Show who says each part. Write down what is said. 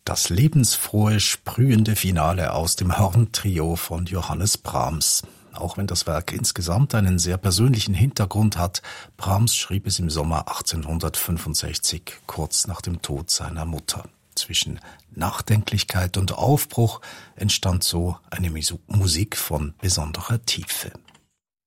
Speaker 1: Das lebensfrohe, sprühende Finale aus dem Horn-Trio von Johannes Brahms. Auch wenn das Werk insgesamt einen sehr persönlichen Hintergrund hat, Brahms schrieb es im Sommer 1865, kurz nach dem Tod seiner Mutter. Zwischen Nachdenklichkeit und Aufbruch entstand so eine Musik von besonderer Tiefe.